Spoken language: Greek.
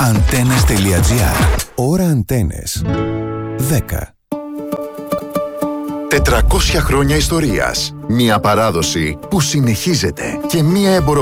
Antennes.gr. Ώρα Αντένες. 10. 400 χρόνια ιστορίας. Μια παράδοση που συνεχίζεται και μια